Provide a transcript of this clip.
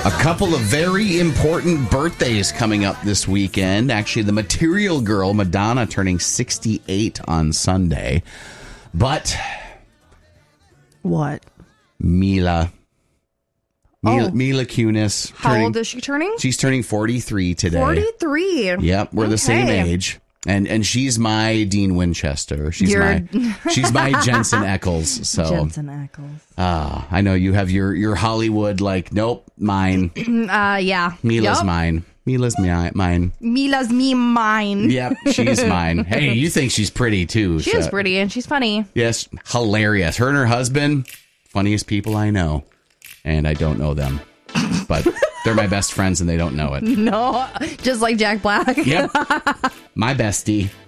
A couple of very important birthdays coming up this weekend. Actually, the Material Girl, Madonna, turning 68 on Sunday. But... What? Mila Kunis. How old is she turning? She's turning 43 today. 43. Yep, we're the same age. And she's my Dean Winchester. She's my Jensen Ackles. So Jensen Ackles. I know you have your Hollywood nope, mine. Yeah. Mila's mine. Mila's mine. Mila's mine. Yep, she's mine. Hey, you think she's pretty too. She is pretty and she's funny. Yes, hilarious. Her and her husband, funniest people I know. And I don't know them. But they're my best friends and they don't know it. No, just like Jack Black. Yep. My bestie.